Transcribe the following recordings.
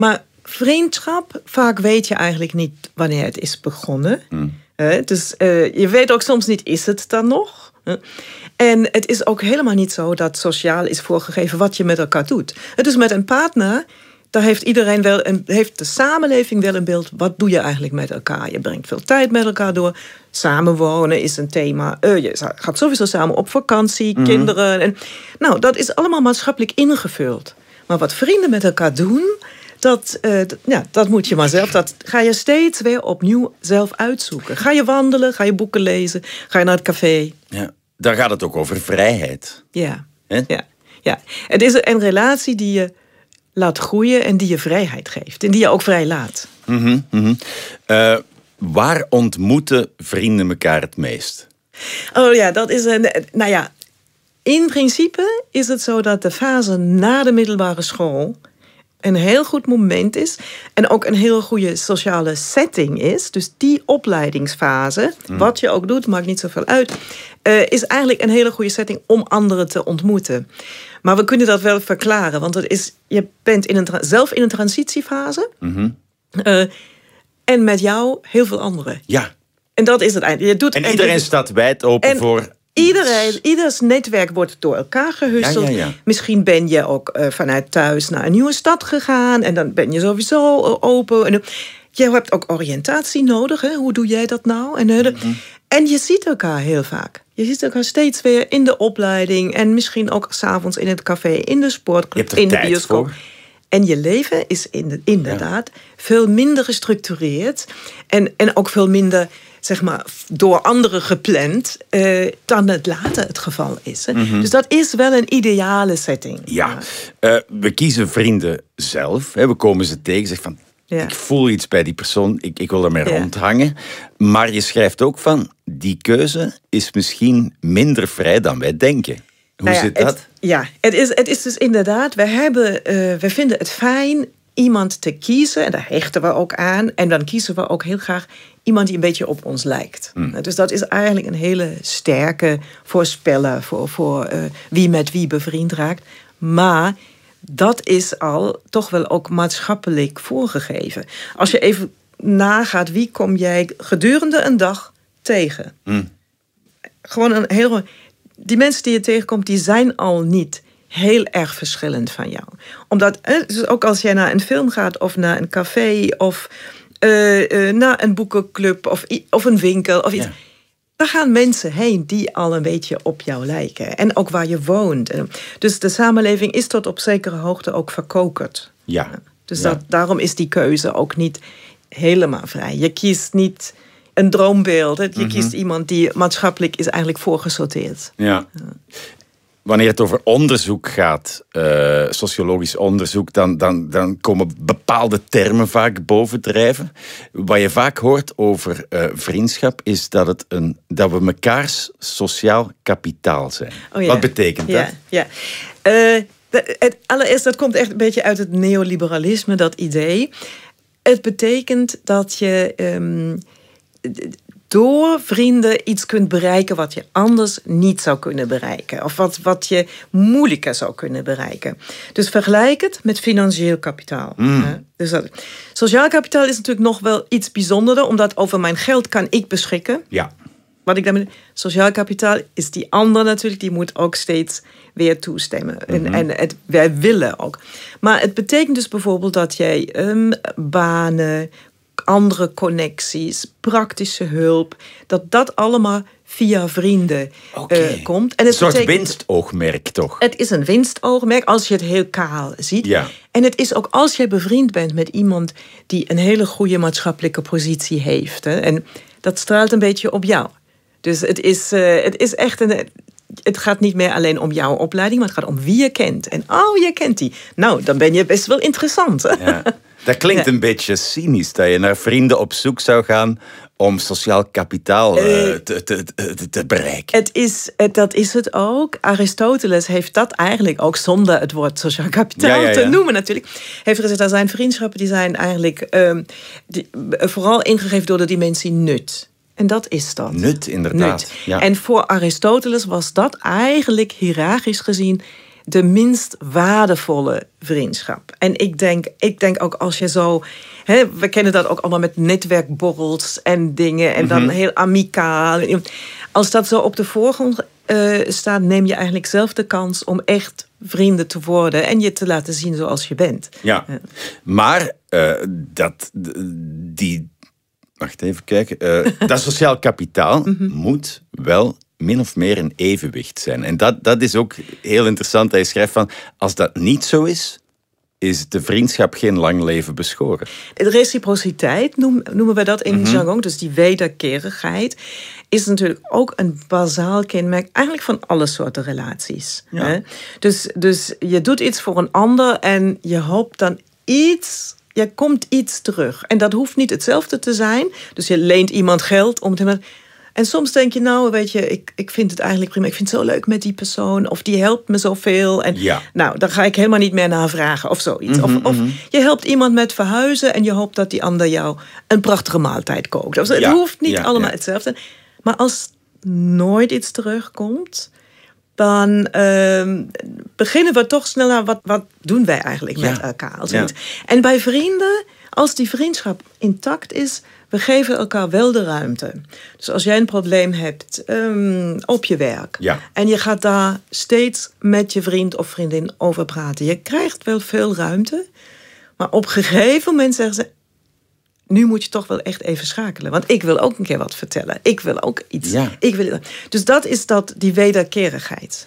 Maar vriendschap, vaak weet je eigenlijk niet wanneer het is begonnen. Dus je weet ook soms niet, is het dan nog? En het is ook helemaal niet zo dat sociaal is voorgegeven wat je met elkaar doet. Het is met een partner, daar heeft iedereen wel heeft de samenleving wel een beeld. Wat doe je eigenlijk met elkaar? Je brengt veel tijd met elkaar door. Samenwonen is een thema. Je gaat sowieso samen op vakantie, kinderen. En, nou, dat is allemaal maatschappelijk ingevuld. Maar wat vrienden met elkaar doen, dat moet je maar zelf. Dat ga je steeds weer opnieuw zelf uitzoeken. Ga je wandelen, ga je boeken lezen, ga je naar het café. Ja, daar gaat het ook over vrijheid. Ja. Het is een relatie die je laat groeien en die je vrijheid geeft. En die je ook vrij laat. Waar ontmoeten vrienden elkaar het meest? Oh ja, dat is in principe is het zo dat de fase na de middelbare school een heel goed moment is. En ook een heel goede sociale setting is. Dus die opleidingsfase, wat je ook doet, maakt niet zoveel uit, is eigenlijk een hele goede setting om anderen te ontmoeten. Maar we kunnen dat wel verklaren. Want je bent zelf in een transitiefase. En met jou heel veel anderen. Ja. En dat is het eigenlijk. En iedereen staat wijd open voor... Ieders netwerk wordt door elkaar gehusteld. Ja. Misschien ben je ook vanuit thuis naar een nieuwe stad gegaan. En dan ben je sowieso open. Je hebt ook oriëntatie nodig. Hè? Hoe doe jij dat nou? En je ziet elkaar heel vaak. Je ziet elkaar steeds weer in de opleiding. En misschien ook 's avonds in het café, in de sportclub, in de bioscoop. Voor. En je leven is inderdaad veel minder gestructureerd. En ook veel minder, zeg maar, door anderen gepland dan het later het geval is. Dus dat is wel een ideale setting. Ja, we kiezen vrienden zelf. We komen ze tegen, zeggen van... Ja. Ik voel iets bij die persoon, ik wil ermee rondhangen. Maar je schrijft ook van, die keuze is misschien minder vrij dan wij denken. Hoe zit dat? Het is dus inderdaad, we vinden het fijn iemand te kiezen. En daar hechten we ook aan. En dan kiezen we ook heel graag iemand die een beetje op ons lijkt. Dus dat is eigenlijk een hele sterke voorspeller voor wie met wie bevriend raakt. Maar dat is al toch wel ook maatschappelijk voorgegeven. Als je even nagaat, wie kom jij gedurende een dag tegen? Gewoon die mensen die je tegenkomt, die zijn al niet heel erg verschillend van jou. Omdat, dus ook als jij naar een film gaat, of naar een café, of naar een boekenclub, of een winkel, of iets. Daar gaan mensen heen die al een beetje op jou lijken. En ook waar je woont. Dus de samenleving is tot op zekere hoogte ook verkokerd. Dus daarom is die keuze ook niet helemaal vrij. Je kiest niet een droombeeld. Je kiest iemand die maatschappelijk is eigenlijk voorgesorteerd. Ja. Wanneer het over onderzoek gaat, sociologisch onderzoek, dan komen bepaalde termen vaak bovendrijven. Wat je vaak hoort over vriendschap is dat we mekaars sociaal kapitaal zijn. Wat betekent dat? Allereerst, dat komt echt een beetje uit het neoliberalisme, dat idee. Het betekent dat je door vrienden iets kunt bereiken wat je anders niet zou kunnen bereiken. Of wat je moeilijker zou kunnen bereiken. Dus vergelijk het met financieel kapitaal. Dus sociaal kapitaal is natuurlijk nog wel iets bijzonderder, omdat over mijn geld kan ik beschikken. Ja. Wat ik daarmee, sociaal kapitaal is die ander natuurlijk, die moet ook steeds weer toestemmen. En wij willen ook. Maar het betekent dus bijvoorbeeld dat jij banen, andere connecties, praktische hulp, dat allemaal via vrienden komt. En het een soort winstoogmerk, toch? Het is een winstoogmerk als je het heel kaal ziet. Ja. En het is ook als je bevriend bent met iemand die een hele goede maatschappelijke positie heeft. En dat straalt een beetje op jou. Dus het is echt het gaat niet meer alleen om jouw opleiding, maar het gaat om wie je kent. En je kent die. Nou, dan ben je best wel interessant. Ja. Dat klinkt een beetje cynisch, dat je naar vrienden op zoek zou gaan om sociaal kapitaal te bereiken. Dat is het ook. Aristoteles heeft dat eigenlijk ook zonder het woord sociaal kapitaal te noemen natuurlijk. Heeft gezegd, dat zijn vriendschappen die zijn eigenlijk vooral ingegeven door de dimensie nut. En dat is dat. Nut, inderdaad. Nut. Ja. En voor Aristoteles was dat eigenlijk hiërarchisch gezien de minst waardevolle vriendschap. En ik denk ook als je zo... we kennen dat ook allemaal met netwerkborrels en dingen. En dan heel amicaal. Als dat zo op de voorgrond staat, neem je eigenlijk zelf de kans om echt vrienden te worden en je te laten zien zoals je bent. Ja, maar wacht even kijken. Dat sociaal kapitaal moet wel min of meer in evenwicht zijn. En dat is ook heel interessant. Hij schrijft van, als dat niet zo is de vriendschap geen lang leven beschoren. De reciprociteit noemen we dat in jargon, dus die wederkerigheid, is natuurlijk ook een bazaal kenmerk eigenlijk van alle soorten relaties. Ja. Hè? Dus je doet iets voor een ander en je hoopt dan je komt iets terug. En dat hoeft niet hetzelfde te zijn. Dus je leent iemand geld om te... En soms denk je, nou, weet je, ik vind het eigenlijk prima. Ik vind het zo leuk met die persoon. Of die helpt me zoveel. En nou, daar ga ik helemaal niet meer naar vragen of zoiets. Of je helpt iemand met verhuizen en je hoopt dat die ander jou een prachtige maaltijd kookt. Het hoeft niet allemaal hetzelfde. Maar als nooit iets terugkomt, dan beginnen we toch snel naar wat doen wij eigenlijk met elkaar. En bij vrienden, als die vriendschap intact is, we geven elkaar wel de ruimte. Dus als jij een probleem hebt op je werk en je gaat daar steeds met je vriend of vriendin over praten, je krijgt wel veel ruimte, maar op een gegeven moment zeggen ze, nu moet je toch wel echt even schakelen. Want ik wil ook een keer wat vertellen. Ik wil ook iets. Ja. Dus dat is die wederkerigheid.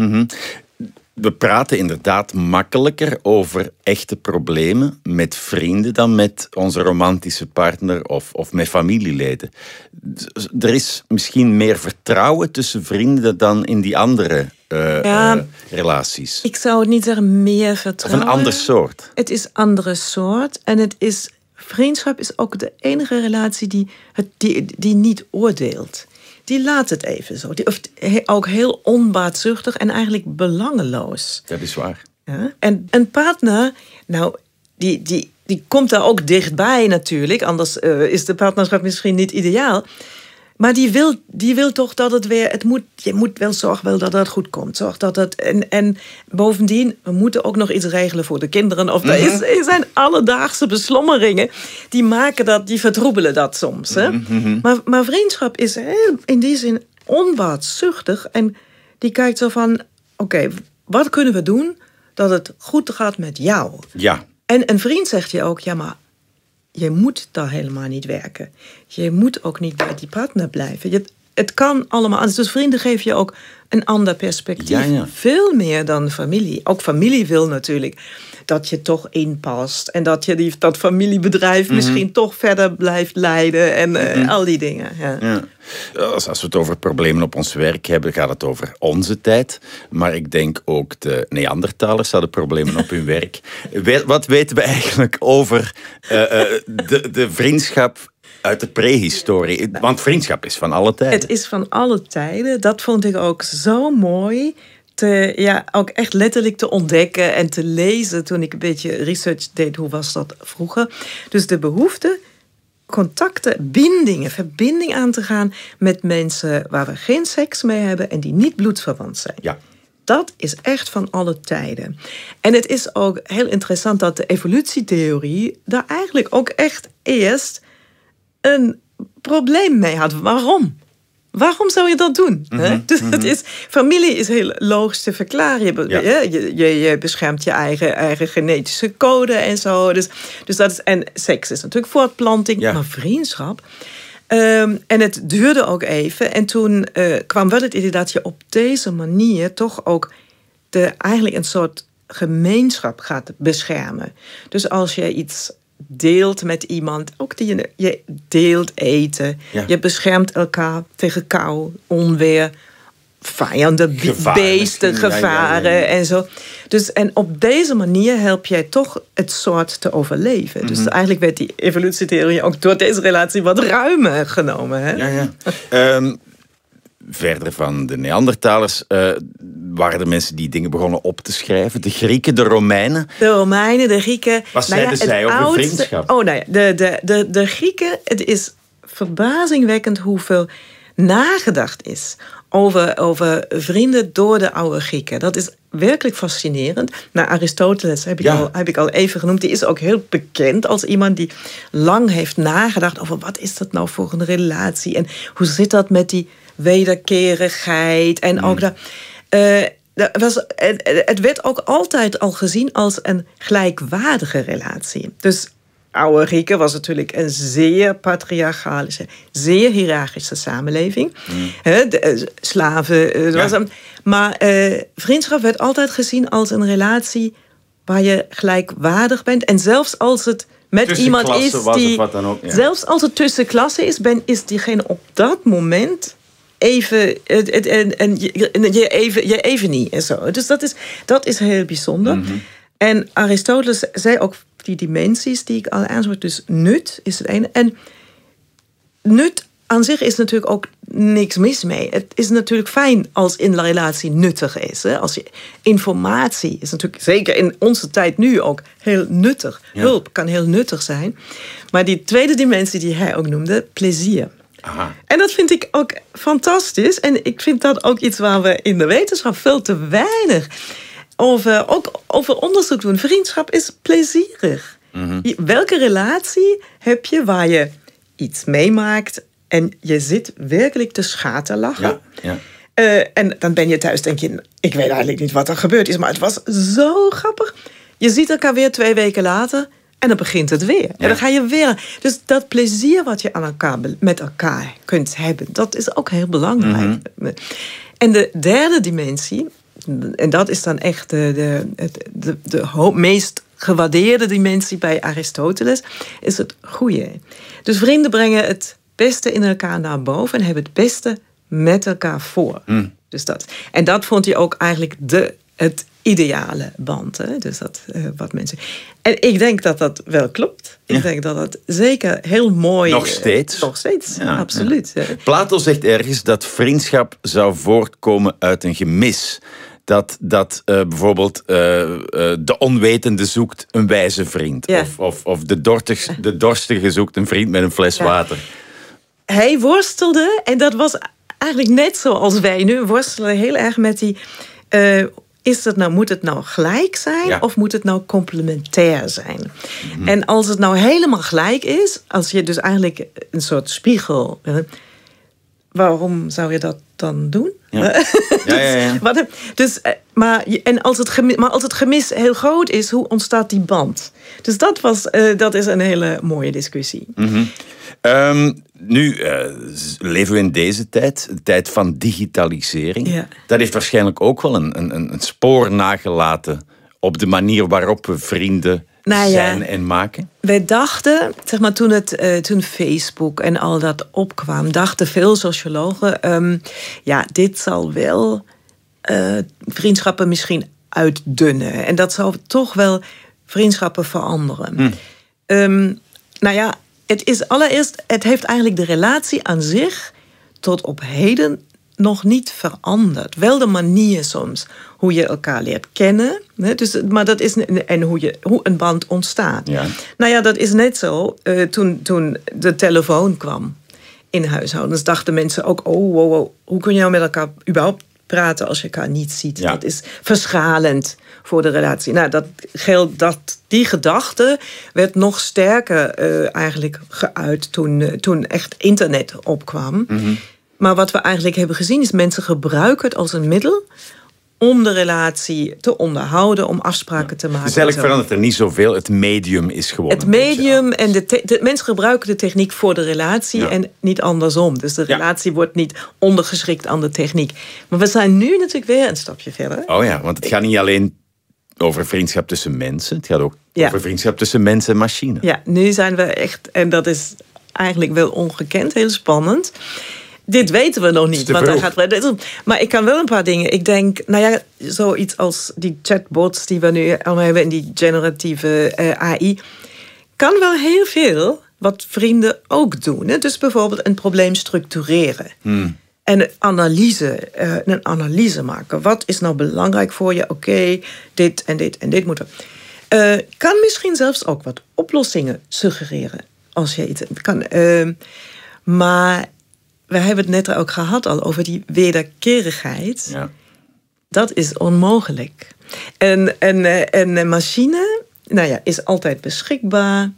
We praten inderdaad makkelijker over echte problemen met vrienden dan met onze romantische partner of met familieleden. Er is misschien meer vertrouwen tussen vrienden dan in die andere relaties. Ik zou het niet zeggen meer vertrouwen. Of een ander soort. Het is een andere soort en het is... Vriendschap is ook de enige relatie die niet oordeelt. Die laat het even zo. Ook heel onbaatzuchtig en eigenlijk belangeloos. Dat is waar. Ja? En een partner, nou, die komt daar ook dichtbij natuurlijk. Anders is de partnerschap misschien niet ideaal. Maar die wil toch dat het weer... Je moet wel zorgen dat het goed komt. Zorg dat het... En bovendien, we moeten ook nog iets regelen voor de kinderen. Of er zijn alledaagse beslommeringen. Die maken dat, die vertroebelen dat soms. Hè? Maar vriendschap is in die zin onbaatzuchtig. En die kijkt zo van... Oké, wat kunnen we doen dat het goed gaat met jou? Ja. En een vriend zegt je ook... Ja, maar je moet daar helemaal niet werken. Je moet ook niet bij die partner blijven. Het kan allemaal anders. Dus vrienden geven je ook een ander perspectief. Ja. Veel meer dan familie. Ook familie wil natuurlijk dat je toch inpast. En dat je dat familiebedrijf misschien toch verder blijft leiden. En al die dingen. Ja. Als we het over problemen op ons werk hebben, gaat het over onze tijd. Maar ik denk ook de Neandertalers hadden problemen op hun werk. Wat weten we eigenlijk over de vriendschap uit de prehistorie? Want vriendschap is van alle tijden. Het is van alle tijden. Dat vond ik ook zo mooi. Ook echt letterlijk te ontdekken en te lezen toen ik een beetje research deed. Hoe was dat vroeger? Dus de behoefte, contacten, verbinding aan te gaan met mensen waar we geen seks mee hebben en die niet bloedverwant zijn. Ja. Dat is echt van alle tijden. En het is ook heel interessant dat de evolutietheorie daar eigenlijk ook echt eerst een probleem mee had. Waarom? Waarom zou je dat doen? Dus familie is heel logisch te verklaren. Je beschermt je eigen genetische code en zo. Dus dat is, en seks is natuurlijk voortplanting, maar vriendschap. En het duurde ook even. En toen kwam wel het idee dat je op deze manier toch ook eigenlijk een soort gemeenschap gaat beschermen. Dus als je iets deelt met iemand, ook je deelt eten. Ja. Je beschermt elkaar tegen kou, onweer, vijanden, beesten, gevaren en zo. Dus, en op deze manier help jij toch het soort te overleven. Dus eigenlijk werd die evolutietheorie ook door deze relatie wat ruimer genomen. Hè? Ja. Verder van de Neandertalers waren er mensen die dingen begonnen op te schrijven. De Grieken, de Romeinen. De Romeinen, de Grieken. Wat zeiden zij over vriendschap? De Grieken, het is verbazingwekkend hoeveel... nagedacht is over vrienden door de oude Grieken. Dat is werkelijk fascinerend. Nou, Aristoteles heb ik al even genoemd. Die is ook heel bekend als iemand die lang heeft nagedacht over wat is dat nou voor een relatie en hoe zit dat met die wederkerigheid en ook het werd ook altijd al gezien als een gelijkwaardige relatie. Dus oude Grieken was natuurlijk een zeer patriarchalische, zeer hiërarchische samenleving. Slaven. Maar vriendschap werd altijd gezien als een relatie waar je gelijkwaardig bent. En zelfs als het met iemand is die... Zelfs als het tussen klassen is diegene op dat moment even je even niet en zo. Dus dat is heel bijzonder. Mm-hmm. En Aristoteles zei ook die dimensies die ik al aansprak. Dus nut is het ene. En nut aan zich is natuurlijk ook niks mis mee. Het is natuurlijk fijn als in de relatie nuttig is. Hè? Als je informatie is natuurlijk zeker in onze tijd nu ook heel nuttig. Ja. Hulp kan heel nuttig zijn. Maar die tweede dimensie die hij ook noemde, plezier. Aha. En dat vind ik ook fantastisch. En ik vind dat ook iets waar we in de wetenschap veel te weinig over onderzoek doen. Vriendschap is plezierig. Mm-hmm. Welke relatie heb je waar je iets meemaakt en je zit werkelijk te schaterlachen? Ja. En dan ben je thuis, denk je, ik weet eigenlijk niet wat er gebeurd is, maar het was zo grappig. Je ziet elkaar weer 2 weken later en dan begint het weer. Ja. En dan ga je weer. Dus dat plezier wat je met elkaar kunt hebben, dat is ook heel belangrijk. Mm-hmm. En de derde dimensie, en dat is dan echt de meest gewaardeerde dimensie bij Aristoteles, is het goede. Dus vrienden brengen het beste in elkaar naar boven en hebben het beste met elkaar voor. Mm. Dus dat. En dat vond hij ook eigenlijk het ideale band. Hè? Dus dat wat mensen. En ik denk dat dat wel klopt. Ik denk dat dat zeker heel mooi. Nog steeds, ja, absoluut. Ja. Plato zegt ergens dat vriendschap zou voortkomen uit een gemis. Dat bijvoorbeeld de onwetende zoekt een wijze vriend. Ja. Of de dorstige zoekt een vriend met een fles water. Hij worstelde, en dat was eigenlijk net zoals wij nu worstelen heel erg met die... moet het nou gelijk zijn of moet het nou complementair zijn? Mm-hmm. En als het nou helemaal gelijk is, als je dus eigenlijk een soort spiegel... waarom zou je dat dan doen? Ja. Maar als het gemis heel groot is, hoe ontstaat die band? Dus dat is een hele mooie discussie. Mm-hmm. Nu leven we in deze tijd, de tijd van digitalisering. Ja. Dat heeft waarschijnlijk ook wel een spoor nagelaten op de manier waarop we vrienden zijn en maken. Wij dachten, zeg maar, toen Facebook en al dat opkwam, dachten veel sociologen, dit zal wel vriendschappen misschien uitdunnen. En dat zal toch wel vriendschappen veranderen. Het heeft eigenlijk de relatie aan zich tot op heden nog niet veranderd. Wel de manier soms hoe je elkaar leert kennen. Maar dat is en hoe een band ontstaat. Ja. Dat is net zo toen de telefoon kwam in huishoudens. Dachten mensen ook, hoe kun je nou met elkaar überhaupt praten als je elkaar niet ziet? Ja. Dat is verschalend voor de relatie. Die gedachte werd nog sterker eigenlijk geuit toen echt internet opkwam. Mm-hmm. Maar wat we eigenlijk hebben gezien is mensen gebruiken het als een middel om de relatie te onderhouden, om afspraken te maken. Dus eigenlijk verandert er niet zoveel. Het medium is gewoon het medium en de mensen gebruiken de techniek voor de relatie en niet andersom. Dus de relatie wordt niet ondergeschikt aan de techniek. Maar we zijn nu natuurlijk weer een stapje verder. Oh ja, want het gaat niet alleen over vriendschap tussen mensen. Het gaat ook over vriendschap tussen mensen en machine. Ja, nu zijn we echt, en dat is eigenlijk wel ongekend, heel spannend. Dit weten we nog niet. Maar ik kan wel een paar dingen. Ik denk, zoiets als die chatbots die we nu allemaal hebben en die generatieve AI, kan wel heel veel wat vrienden ook doen. Hè? Dus bijvoorbeeld een probleem structureren. En een analyse maken. Wat is nou belangrijk voor je? Oké, dit en dit en dit moet er. Kan misschien zelfs ook wat oplossingen suggereren. Als je iets kan. Maar we hebben het net ook gehad al over die wederkerigheid. Ja. Dat is onmogelijk. Een machine, is altijd beschikbaar.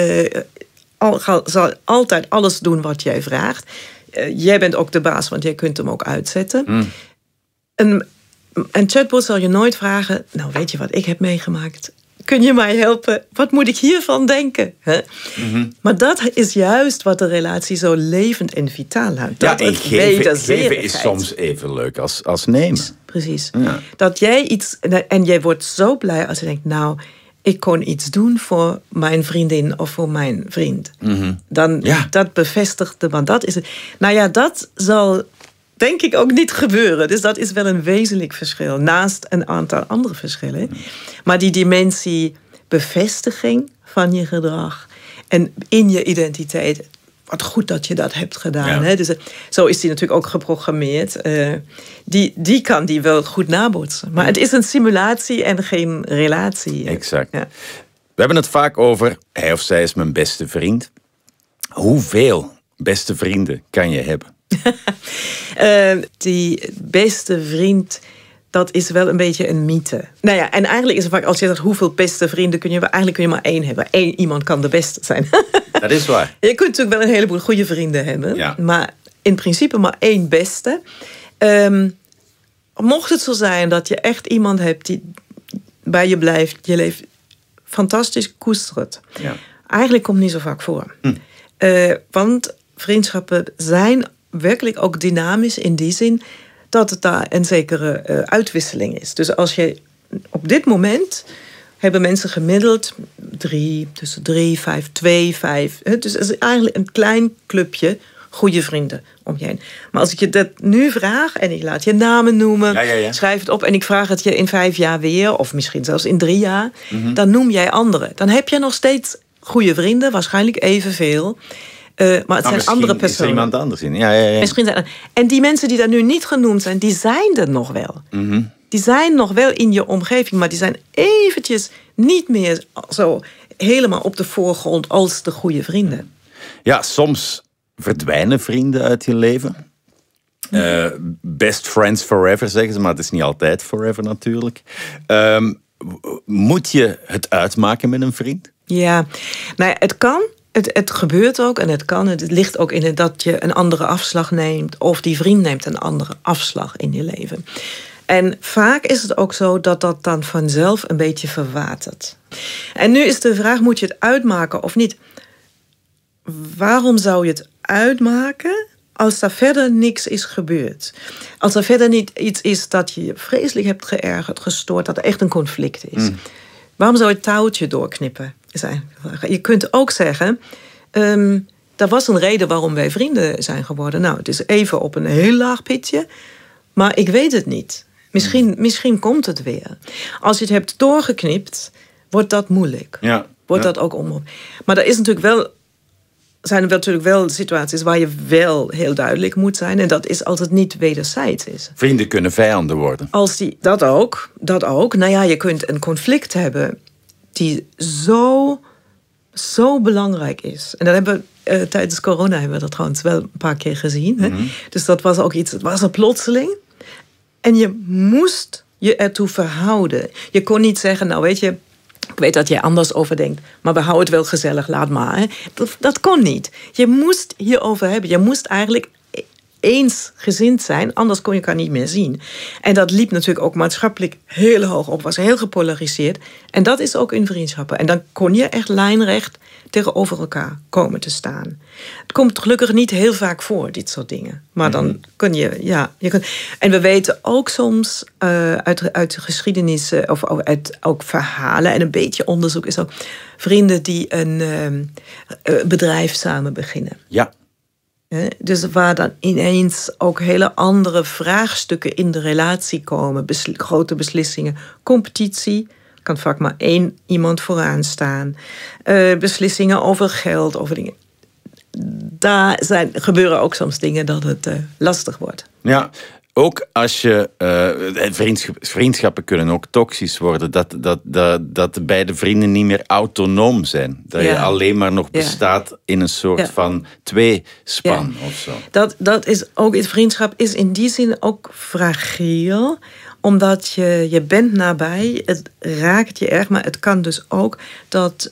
Zal altijd alles doen wat jij vraagt. Jij bent ook de baas, want jij kunt hem ook uitzetten. Een chatbot zal je nooit vragen... Nou, weet je wat ik heb meegemaakt? Kun je mij helpen? Wat moet ik hiervan denken? Maar dat is juist wat de relatie zo levend en vitaal houdt. En geven is soms even leuk als nemen. Precies. Ja. Dat jij iets... En jij wordt zo blij als je denkt... Nou, ik kon iets doen voor mijn vriendin of voor mijn vriend. Dat bevestigt de band. Dat is het. Dat zal... denk ik ook niet gebeuren. Dus dat is wel een wezenlijk verschil. Naast een aantal andere verschillen. Maar die dimensie bevestiging van je gedrag. En in je identiteit. Wat goed dat je dat hebt gedaan. Ja. Hè? Dus, zo is die natuurlijk ook geprogrammeerd. Die kan die wel goed nabootsen. Maar het is een simulatie en geen relatie. Exact. Ja. We hebben het vaak over... hij of zij is mijn beste vriend. Hoeveel beste vrienden kan je hebben? Die beste vriend, dat is wel een beetje een mythe. En eigenlijk is het vaak, als je zegt hoeveel beste vrienden kun je hebben, eigenlijk kun je maar één hebben. Eén iemand kan de beste zijn. Dat is waar. Je kunt natuurlijk wel een heleboel goede vrienden hebben, maar in principe maar één beste. Mocht het zo zijn dat je echt iemand hebt die bij je blijft, je leven fantastisch koestert. Ja. Eigenlijk komt het niet zo vaak voor. Want vriendschappen zijn werkelijk ook dynamisch in die zin dat het daar een zekere uitwisseling is. Dus als je op dit moment hebben mensen gemiddeld tussen 3, 5, 2, 5. Dus het is eigenlijk een klein clubje goede vrienden om je heen. Maar als ik je dat nu vraag en ik laat je namen noemen, schrijf het op en ik vraag het je in 5 jaar weer, of misschien zelfs in 3 jaar, dan noem jij anderen. Dan heb je nog steeds goede vrienden, waarschijnlijk evenveel. Maar het zijn andere personen. Is er iemand anders in. Misschien zijn en die mensen die daar nu niet genoemd zijn, die zijn er nog wel. Die zijn nog wel in je omgeving, maar die zijn eventjes niet meer zo helemaal op de voorgrond als de goede vrienden. Ja, soms verdwijnen vrienden uit je leven. Best friends forever, zeggen ze, maar het is niet altijd forever natuurlijk. Moet je het uitmaken met een vriend? Ja, het kan. Het gebeurt ook en het kan. Het ligt ook in het dat je een andere afslag neemt, of die vriend neemt een andere afslag in je leven. En vaak is het ook zo dat dat dan vanzelf een beetje verwatert. En nu is de vraag, moet je het uitmaken of niet? Waarom zou je het uitmaken als er verder niks is gebeurd? Als er verder niet iets is dat je vreselijk hebt geërgerd, gestoord, dat er echt een conflict is. Waarom zou je het touwtje doorknippen? Je kunt ook zeggen, er was een reden waarom wij vrienden zijn geworden. Nou, het is even op een heel laag pitje, maar ik weet het niet. Misschien komt het weer. Als je het hebt doorgeknipt, wordt dat moeilijk. Wordt dat ook onmogelijk. Maar er is natuurlijk zijn er natuurlijk wel situaties waar je wel heel duidelijk moet zijn. En dat is als het niet wederzijds is. Vrienden kunnen vijanden worden. Dat ook. Je kunt een conflict hebben die zo belangrijk is. En dat hebben we tijdens corona hebben we dat trouwens wel een paar keer gezien. Hè? Dus dat was ook iets, het was er plotseling. En je moest je ertoe verhouden. Je kon niet zeggen, nou weet je, ik weet dat jij anders over denkt, maar we houden het wel gezellig, laat maar. Hè? Dat kon niet. Je moest hierover hebben. Je moest eigenlijk eensgezind zijn, anders kon je elkaar niet meer zien. En dat liep natuurlijk ook maatschappelijk heel hoog op, was heel gepolariseerd. En dat is ook in vriendschappen. En dan kon je echt lijnrecht tegenover elkaar komen te staan. Het komt gelukkig niet heel vaak voor, dit soort dingen. Maar dan kun je, En we weten ook soms uit de geschiedenis, of uit ook verhalen en een beetje onderzoek, is ook vrienden die een bedrijf samen beginnen. Ja. Dus waar dan ineens ook hele andere vraagstukken in de relatie komen. Grote beslissingen. Competitie. Kan vaak maar één iemand vooraan staan. Beslissingen over geld, over dingen. Daar gebeuren ook soms dingen dat het lastig wordt. Ja, ook als je... vriendschappen kunnen ook toxisch worden. Dat de beide vrienden niet meer autonoom zijn. Dat je alleen maar nog bestaat in een soort van tweespan of zo. Dat is ook... Vriendschap is in die zin ook fragiel. Omdat je bent nabij. Het raakt je erg. Maar het kan dus ook dat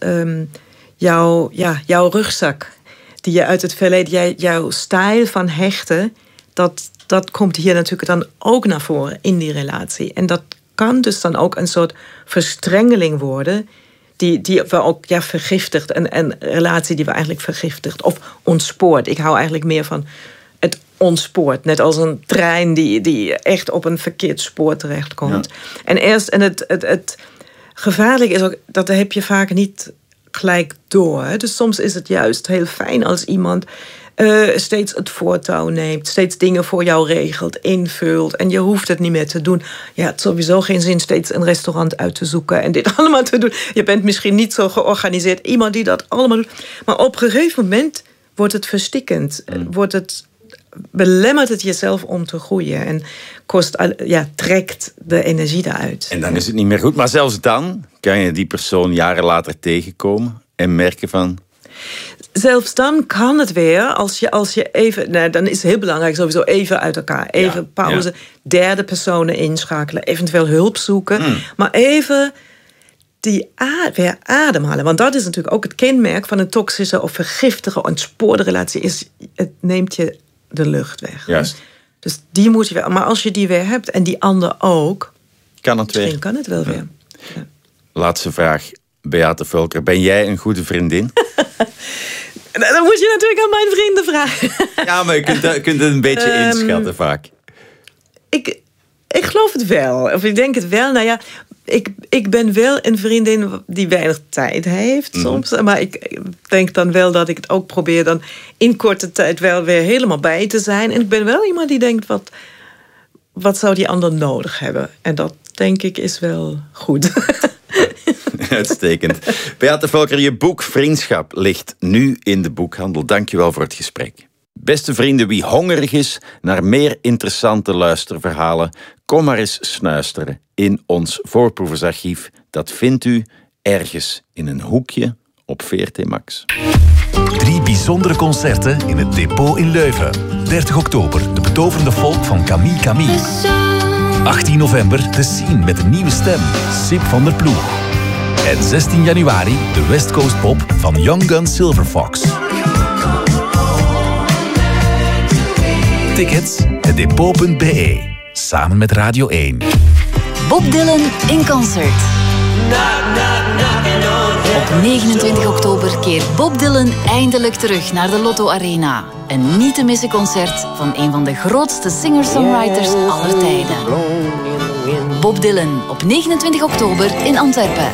jouw rugzak... die je uit het verleden... jouw stijl van hechten... Dat komt hier natuurlijk dan ook naar voren in die relatie. En dat kan dus dan ook een soort verstrengeling worden... die we ook vergiftigt. Een relatie die we eigenlijk vergiftigt. Of ontspoort. Ik hou eigenlijk meer van het ontspoort. Net als een trein die echt op een verkeerd spoor terechtkomt. Ja. En het gevaarlijke is ook... dat heb je vaak niet gelijk door. Dus soms is het juist heel fijn als iemand... steeds het voortouw neemt, steeds dingen voor jou regelt, invult en je hoeft het niet meer te doen. Ja, het sowieso geen zin steeds een restaurant uit te zoeken en dit allemaal te doen. Je bent misschien niet zo georganiseerd, iemand die dat allemaal doet. Maar op een gegeven moment wordt het verstikkend, belemmert het jezelf om te groeien en trekt de energie eruit. En dan is het niet meer goed, maar zelfs dan kan je die persoon jaren later tegenkomen en merken van... Zelfs dan kan het weer, als je even... dan is het heel belangrijk sowieso even uit elkaar. Even pauze, derde personen inschakelen. Eventueel hulp zoeken. Maar even weer ademhalen. Want dat is natuurlijk ook het kenmerk van een toxische of vergiftige, ontspoorde relatie. Het neemt je de lucht weg. Juist. Dus die moet je weer... Maar als je die weer hebt en die ander ook... Kan het weer. Misschien kan het wel weer. Ja. Laatste vraag. Beate Völker, ben jij een goede vriendin? Dan moet je natuurlijk aan mijn vrienden vragen. Ja, maar je kunt het een beetje inschatten vaak. Ik geloof het wel. Of ik denk het wel. Nou ja, ik ben wel een vriendin die weinig tijd heeft soms. Maar ik denk dan wel dat ik het ook probeer dan in korte tijd wel weer helemaal bij te zijn. En ik ben wel iemand die denkt, wat zou die ander nodig hebben? En dat denk ik is wel goed. Uitstekend. Beate Völker, je boek Vriendschap ligt nu in de boekhandel. Dank je wel voor het gesprek. Beste vrienden, wie hongerig is naar meer interessante luisterverhalen, kom maar eens snuisteren in ons voorproeversarchief. Dat vindt u ergens in een hoekje op VRT Max. 3 bijzondere concerten in het Depot in Leuven. 30 oktober, de betoverende folk van Camille Camille. 18 november, de Scene met een nieuwe stem, Sip van der Ploeg. En 16 januari, de West Coast Pop van Young Gun Silver Fox. Tickets, hetdepot.be. Samen met Radio 1. Bob Dylan in concert. Op 29 oktober keert Bob Dylan eindelijk terug naar de Lotto Arena. Een niet te missen concert van een van de grootste singer-songwriters aller tijden. Bob Dylan op 29 oktober in Antwerpen.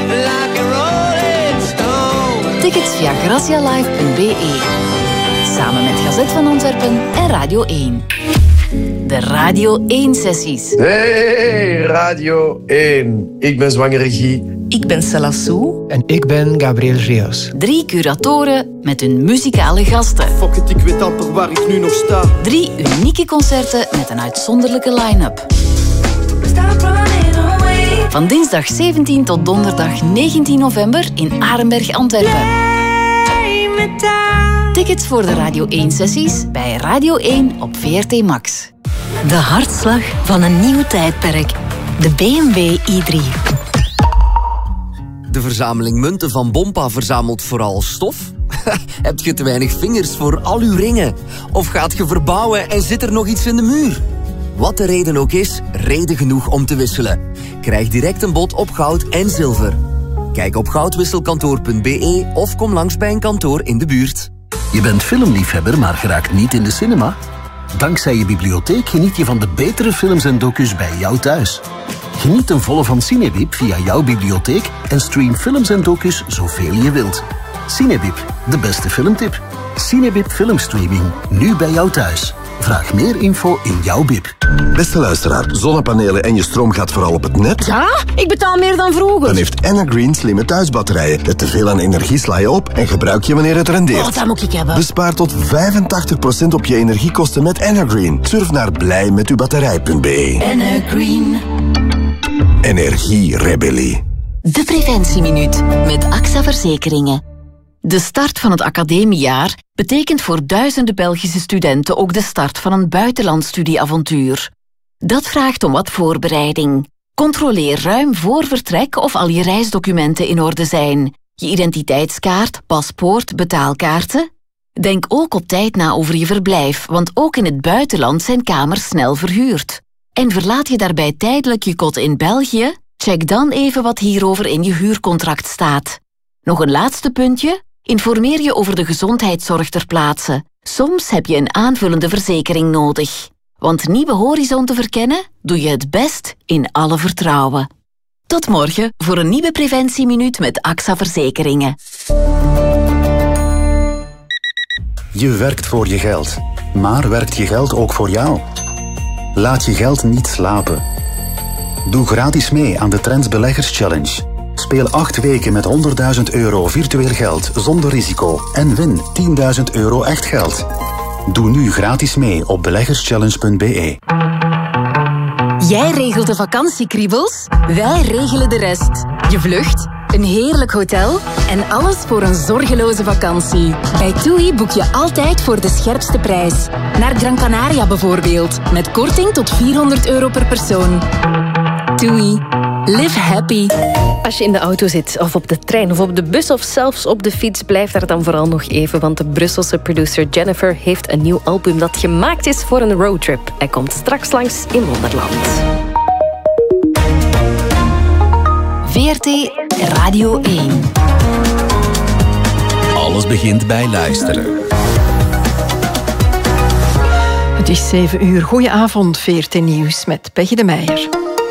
Tickets via gracialive.be. Samen met Gazet van Antwerpen en Radio 1. De Radio 1-sessies. Hey, Radio 1. Ik ben zwangere Guy. Ik ben Stella Sou. En ik ben Gabriel Rios. 3 curatoren met hun muzikale gasten. Fuck it, ik weet amper waar ik nu nog sta. 3 unieke concerten met een uitzonderlijke line-up. Van dinsdag 17 tot donderdag 19 november in Arenberg, Antwerpen. Tickets voor de Radio 1-sessies bij Radio 1 op VRT Max. De hartslag van een nieuw tijdperk. De BMW i3. De verzameling munten van Bompa verzamelt vooral stof? Heb je te weinig vingers voor al uw ringen? Of gaat je verbouwen en zit er nog iets in de muur? Wat de reden ook is, reden genoeg om te wisselen. Krijg direct een bod op goud en zilver. Kijk op goudwisselkantoor.be of kom langs bij een kantoor in de buurt. Je bent filmliefhebber, maar geraakt niet in de cinema? Dankzij je bibliotheek geniet je van de betere films en docus bij jou thuis. Geniet ten volle van Cinebib via jouw bibliotheek en stream films en docus zoveel je wilt. Cinebib, de beste filmtip. Cinebib filmstreaming, nu bij jou thuis. Vraag meer info in jouw bib. Beste luisteraar, zonnepanelen en je stroom gaat vooral op het net? Ja, ik betaal meer dan vroeger. Dan heeft Energreen slimme thuisbatterijen. Let te veel aan energie sla je op en gebruik je wanneer het rendeert. Oh, dat moet ik hebben. Bespaar tot 85% op je energiekosten met Energreen. Surf naar blijmetubatterij.be. Energreen. Energierebellie. De Preventieminuut met AXA Verzekeringen. De start van het academiejaar betekent voor duizenden Belgische studenten ook de start van een buitenlandstudieavontuur. Dat vraagt om wat voorbereiding. Controleer ruim voor vertrek of al je reisdocumenten in orde zijn. Je identiteitskaart, paspoort, betaalkaarten. Denk ook op tijd na over je verblijf, want ook in het buitenland zijn kamers snel verhuurd. En verlaat je daarbij tijdelijk je kot in België? Check dan even wat hierover in je huurcontract staat. Nog een laatste puntje? Informeer je over de gezondheidszorg ter plaatse. Soms heb je een aanvullende verzekering nodig. Want nieuwe horizonten verkennen doe je het best in alle vertrouwen. Tot morgen voor een nieuwe Preventieminuut met AXA Verzekeringen. Je werkt voor je geld, maar werkt je geld ook voor jou? Laat je geld niet slapen. Doe gratis mee aan de Trends Beleggers Challenge. Speel 8 weken met €100.000 virtueel geld zonder risico en win €10.000 echt geld. Doe nu gratis mee op beleggerschallenge.be. Jij regelt de vakantiekriebels, wij regelen de rest. Je vlucht, een heerlijk hotel en alles voor een zorgeloze vakantie. Bij TUI boek je altijd voor de scherpste prijs. Naar Gran Canaria bijvoorbeeld, met korting tot €400 per persoon. TUI. Live happy. Als je in de auto zit, of op de trein, of op de bus, of zelfs op de fiets, blijf daar dan vooral nog even, want de Brusselse producer Jennifer heeft een nieuw album dat gemaakt is voor een roadtrip. Hij komt straks langs in Wonderland. VRT Radio 1. Alles begint bij luisteren. Het is 7 uur. Goedenavond, VRT Nieuws met Peggy de Meijer.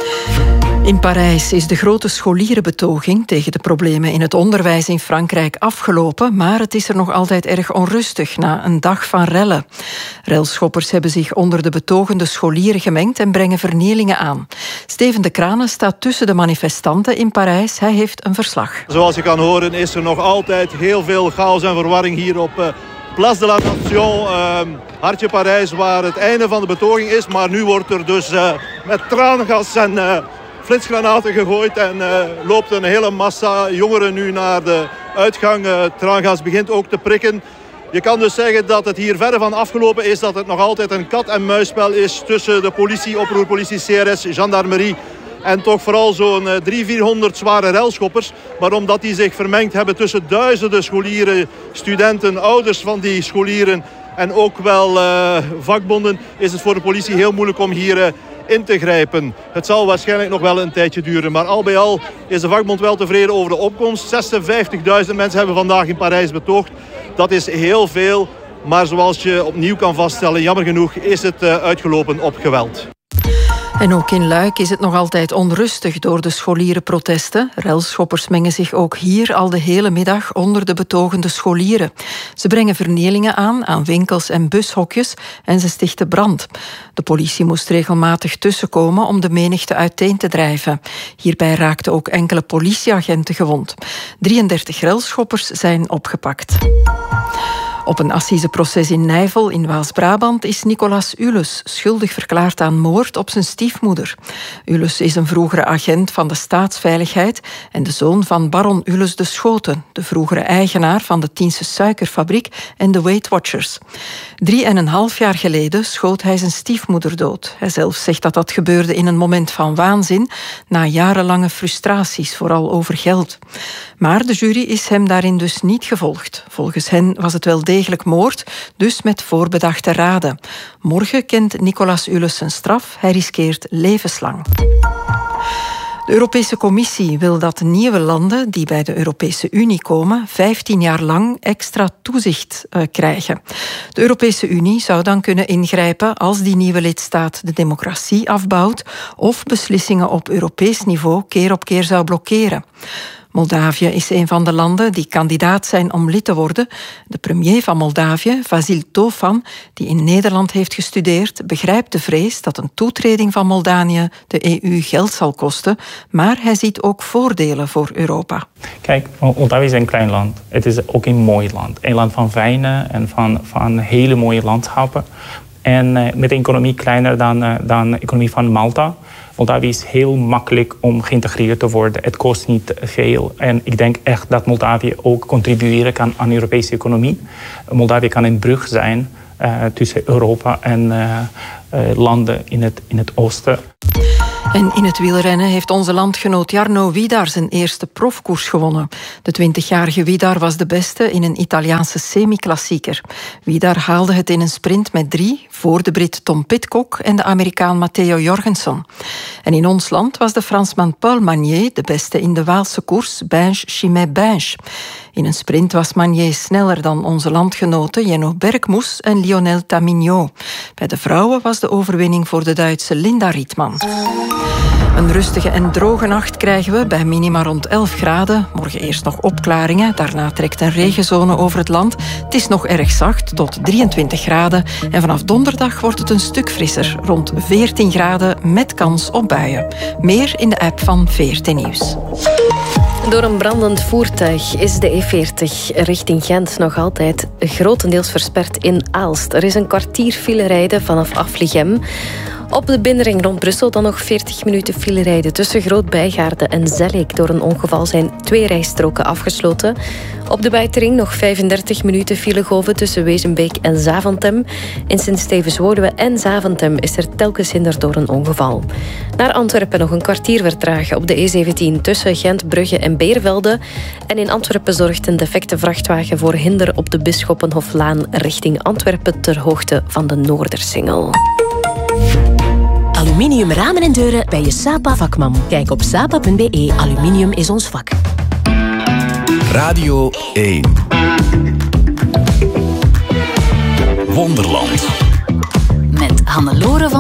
In Parijs is de grote scholierenbetoging tegen de problemen in het onderwijs in Frankrijk afgelopen, maar het is er nog altijd erg onrustig na een dag van rellen. Relschoppers hebben zich onder de betogende scholieren gemengd en brengen vernielingen aan. Steven de Kranen staat tussen de manifestanten in Parijs. Hij heeft een verslag. Zoals je kan horen is er nog altijd heel veel chaos en verwarring hier op Place de la Nation, hartje Parijs, waar het einde van de betoging is. Maar nu wordt er dus met traangas en flitsgranaten gegooid en loopt een hele massa jongeren nu naar de uitgang. Traangas begint ook te prikken. Je kan dus zeggen dat het hier verre van afgelopen is, dat het nog altijd een kat-en-muisspel is tussen de politie, oproerpolitie, CRS, gendarmerie en toch vooral zo'n 300-400 zware relschoppers. Maar omdat die zich vermengd hebben tussen duizenden scholieren, studenten, ouders van die scholieren en ook wel vakbonden, is het voor de politie heel moeilijk om hier in te grijpen. Het zal waarschijnlijk nog wel een tijdje duren. Maar al bij al is de vakbond wel tevreden over de opkomst. 56.000 mensen hebben vandaag in Parijs betoogd. Dat is heel veel. Maar zoals je opnieuw kan vaststellen, jammer genoeg is het uitgelopen op geweld. En ook in Luik is het nog altijd onrustig door de scholierenprotesten. Relschoppers mengen zich ook hier al de hele middag onder de betogende scholieren. Ze brengen vernielingen aan winkels en bushokjes en ze stichten brand. De politie moest regelmatig tussenkomen om de menigte uiteen te drijven. Hierbij raakten ook enkele politieagenten gewond. 33 relschoppers zijn opgepakt. Op een assiseproces in Nijvel in Waals-Brabant is Nicolas Ules schuldig verklaard aan moord op zijn stiefmoeder. Ules is een vroegere agent van de staatsveiligheid en de zoon van baron Ules de Schoten, de vroegere eigenaar van de Tiense suikerfabriek en de Weight Watchers. 3,5 jaar geleden schoot hij zijn stiefmoeder dood. Hij zelf zegt dat dat gebeurde in een moment van waanzin, na jarenlange frustraties, vooral over geld. Maar de jury is hem daarin dus niet gevolgd. Volgens hen was het wel degelijk moord, dus met voorbedachte raden. Morgen kent Nicolas Ules zijn straf. Hij riskeert levenslang. De Europese Commissie wil dat nieuwe landen die bij de Europese Unie komen 15 jaar lang extra toezicht krijgen. De Europese Unie zou dan kunnen ingrijpen als die nieuwe lidstaat de democratie afbouwt of beslissingen op Europees niveau keer op keer zou blokkeren. Moldavië is een van de landen die kandidaat zijn om lid te worden. De premier van Moldavië, Vasil Tofan, die in Nederland heeft gestudeerd, begrijpt de vrees dat een toetreding van Moldanië de EU geld zal kosten, maar hij ziet ook voordelen voor Europa. Kijk, Moldavië is een klein land. Het is ook een mooi land. Een land van wijnen en van hele mooie landschappen. En met een economie kleiner dan de economie van Malta. Moldavië is heel makkelijk om geïntegreerd te worden. Het kost niet veel. En ik denk echt dat Moldavië ook contribueren kan aan de Europese economie. Moldavië kan een brug zijn tussen Europa en landen in het oosten. En in het wielrennen heeft onze landgenoot Jarno Widar zijn eerste profkoers gewonnen. De 20-jarige Widar was de beste in een Italiaanse semi-klassieker. Widar haalde het in een sprint met 3 voor de Brit Tom Pidcock en de Amerikaan Matteo Jorgensen. En in ons land was de Fransman Paul Magnier de beste in de Waalse koers Binge-Chimay-Binge. In een sprint was Magnier sneller dan onze landgenoten Jenno Bergmoes en Lionel Tamigno. Bij de vrouwen was de overwinning voor de Duitse Linda Rietman. Een rustige en droge nacht krijgen we bij minima rond 11 graden. Morgen eerst nog opklaringen, daarna trekt een regenzone over het land. Het is nog erg zacht, tot 23 graden. En vanaf donderdag wordt het een stuk frisser, rond 14 graden met kans op buien. Meer in de app van VRT Nieuws. Door een brandend voertuig is de E40 richting Gent nog altijd grotendeels versperd in Aalst. Er is een kwartier file rijden vanaf Afligem. Op de binnenring rond Brussel dan nog 40 minuten file rijden. Tussen Groot-Bijgaarden en Zellik. Door een ongeval zijn 2 rijstroken afgesloten. Op de buitenring nog 35 minuten filegolven tussen Wezenbeek en Zaventem. In Sint-Stevens-Woluwe en Zaventem is er telkens hinder door een ongeval. Naar Antwerpen nog een kwartier vertragen op de E17 tussen Gent, Brugge en Beervelde. En in Antwerpen zorgt een defecte vrachtwagen voor hinder op de Bisschoppenhoflaan richting Antwerpen ter hoogte van de Noordersingel. Aluminium ramen en deuren bij je Sapa vakman. Kijk op sapa.be. Aluminium is ons vak. Radio 1. Wonderland. Met Hannelore van